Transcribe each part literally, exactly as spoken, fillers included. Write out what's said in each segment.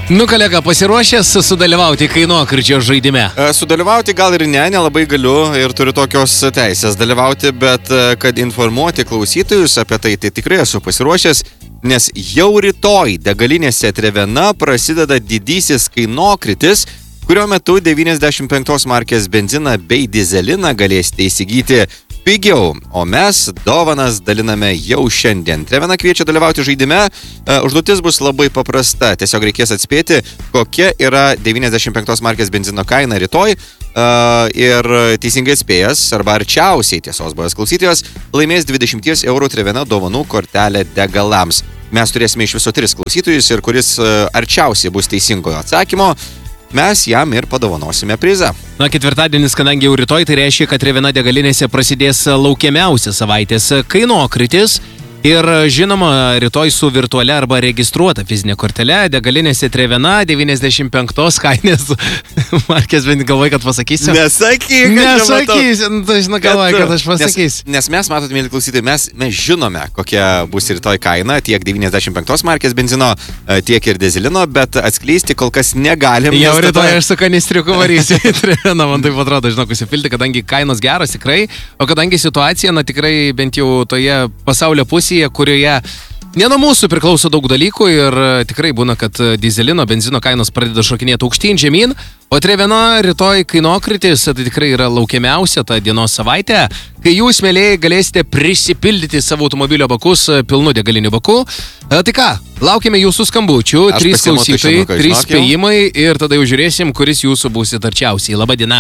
Nu, kolega, pasiruošęs sudalyvauti kainokričio žaidime? Sudalyvauti gal ir ne, nelabai galiu ir turiu tokios teisės dalyvauti, bet kad informuoti klausytojus apie tai, tai tikrai esu pasiruošęs, nes jau rytoj degalinėse Trevena prasideda didysis kainokritis, kurio metu devyniasdešimt penktos markės benziną bei dizeliną galėsite įsigyti pigiau, o mes dovanas daliname jau šiandien. Trevena kviečia dalyvauti žaidime. Užduotis bus labai paprasta. Tiesiog reikės atspėti, kokia yra devyniasdešimt penktos markės benzino kaina rytoj. Ir teisingai atspėjęs, arba arčiausiai tiesos buvęs klausytojas, laimės dvidešimt eurų Trevena dovanų kortelę degalams. Mes turėsime iš viso tris klausytojus ir kuris arčiausiai bus teisingojo atsakymo, mes jam ir padovanosime prizą. Na, ketvirtadienis, kadangi jau rytoj, tai reiškia, kad Trevena degalinėse prasidės laukiamiausias savaitės kainokritis. Ir žinoma, rytoj su virtualia arba registruota fizinė kortelė degalinėse Trevena devyniasdešimt penktos kainės markės, bent galvoju, kad pasakysiu. Nesakyk, Nesakysiu, nu, tai žinau, galvoju, kad aš pasakysiu. Nes, nes mes, matot, mėly klausytojai, mes, mes žinome, kokia bus rytoj kaina, tiek devyniasdešimt penktos markės benzino, tiek ir dizelino, bet atskleisti kol kas negalim. Jau rytoj tada... aš su kanistriuku varysiu į Treveną, man taip atrodo, žinau, užsipilti, kadangi kainos geros tikrai, o kadangi situacija, na tikrai bent jau toje pasaulio pusėje, kurioje ne nuo mūsų priklauso daug dalykų ir tikrai būna, kad dizelino, benzino kainos pradeda šokinėti aukštyn, žemyn, o Trevena rytoj kainokritis, tai tikrai yra laukiamiausia ta dienos savaitė, kai jūs, mėlėjai, galėsite prisipildyti savo automobilio bakus pilnu degaliniu baku. Tai ką, laukime jūsų skambučių, Aš trys klausytojai, trys žinok, spėjimai ir tada jau žiūrėsim, kuris jūsų būsit arčiausiai. Labą dieną.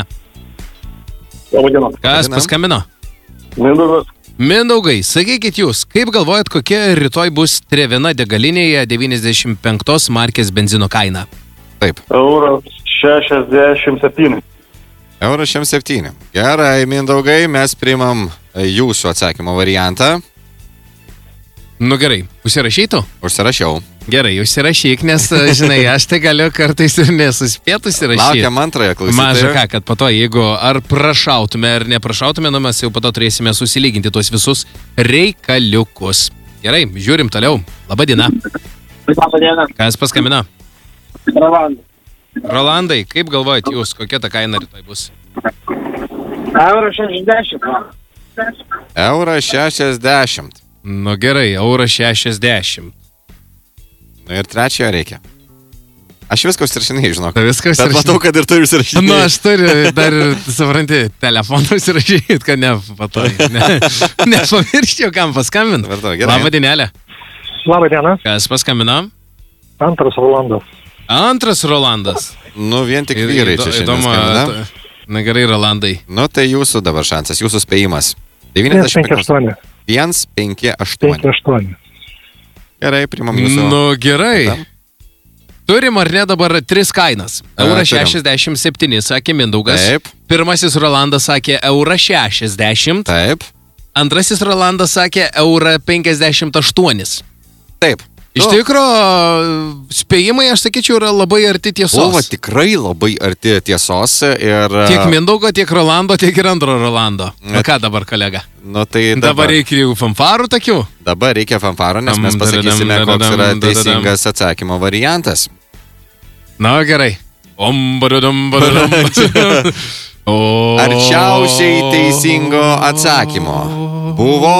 Labą dieną. Kas paskambino? Mindaugas. Mindaugai, sakykit jūs, kaip galvojat, kokia rytoj bus Trevena degalinėje devyniasdešimt penktos markės benzino kaina? Taip. Euras šešiasdešimt septyni. Euras šešiasdešimt septyni. Gerai, Mindaugai, mes priimam jūsų atsakymo variantą. Nu gerai, užsirašytų? Užsirašiau. Gerai, užsirašyk, nes, žinai, aš tai galiu kartais ir nesuspėt užsirašyti. Laukiam antrąją klausytoją. Maža ką, kad po to, jeigu ar prašautume, ar neprašautume, nu mes jau po to turėsime susilyginti tuos visus reikaliukus. Gerai, žiūrim toliau. Labą dieną. Labą dieną. Kas paskambino? Rolandas. Rolandai, kaip galvojat jūs, kokia ta kaina rytoj bus? Euras šešiasdešimt. Euras šešiasdešimt. Nu gerai, euras šešiasdešimt. Nu ir trečiojo reikia. Aš viską užsirašinėjau, žinok. Viską užsirašinėjau. Bet matau, kad ir turiu užsirašinėjau. Nu, aš turiu dar, supranti, telefoną užsirašyti, kad ne patai. Ne, nepamirščiau, kam paskambint. Labą dienelę. Labą dieną. Kas paskambino? Antras Rolandas. Antras Rolandas. Nu, vien tik vyrai čia šiandien skambina. Na gerai, Rolandai. Nu, tai jūsų dabar šansas, jūsų spėjimas. vienas penki aštuoni. vienas penki aštuoni. penki aštuoni. Gerai, primam jūsų. Nu, gerai. Tada? Turim ar ne dabar tris kainas. Euras šešiasdešimt septyni, sakė Mindaugas. Taip. Pirmasis Rolandas sakė eurą šešiasdešimt. Taip. Antrasis Rolandas sakė eurą penkiasdešimt aštuoni. Taip. Iš tikro, spėjimai, aš sakyčiau, yra labai arti tiesos. Buvo tikrai labai arti tiesos ir... Tiek Mindaugo, tiek Rolando, tiek ir antro Rolando. Na ką dabar, kolega? Nu, tai dabar... dabar reikia jau fanfarų tokių? Dabar reikia fanfarų, nes mes pasakysime, koks yra teisingas atsakymo variantas. Na, gerai. Arčiausiai teisingo atsakymo buvo...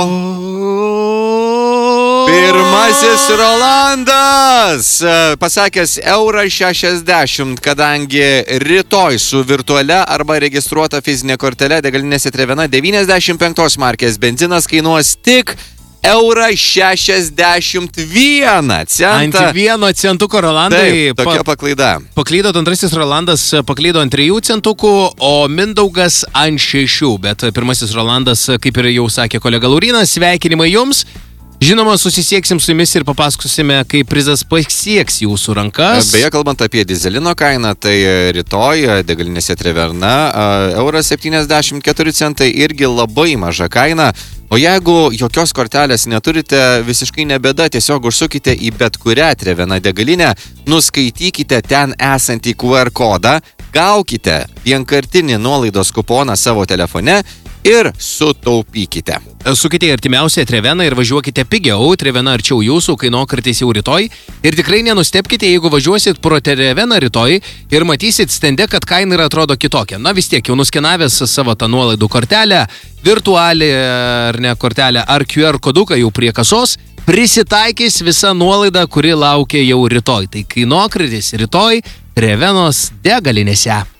Pirmasis Rolandas, pasakęs eurą šešiasdešimt, kadangi rytoj su virtualia arba registruota fizinė kortelė degalinėse Trevena devyniasdešimt penktos markės benzinas kainuos tik eurą šešiasdešimt vieną centą. Ant vieno centuko Rolandai. Taip, tokia paklaida. Paklydot, antrasis Rolandas paklydo ant trijų centukų, o Mindaugas ant šešių. Bet pirmasis Rolandas, kaip ir jau sakė kolega Laurinas, sveikinimai jums. Žinoma, susisieksim su jumis ir papasakosime, kaip prizas pasieks jūsų rankas. Beje, kalbant apie dizelino kainą, tai rytoj degalinėse Trevena euras septyniasdešimt keturi centai irgi labai maža kaina. O jeigu jokios kortelės neturite, visiškai nebėda, tiesiog užsukite į bet kurią Trevena degalinę, nuskaitykite ten esantį Q R kodą, gaukite vienkartinį nuolaidos kuponą savo telefone ir sutaupykite. Sukite artimiausią Treveną ir važiuokite pigiau, Trevena arčiau jūsų, kainokartis jau rytoj. Ir tikrai nenustepkite, jeigu važiuosit pro Treveną rytoj ir matysit stende, kad kaina yra atrodo kitokia. Na vis tiek, jau nuskenavęs savo tą nuolaidų kortelę, virtualią ar ne kortelę, ar Q R koduką jau prie kasos, prisitaikys visa nuolaida, kuri laukia jau rytoj. Tai kainokartis rytoj Trevenos degalinėse.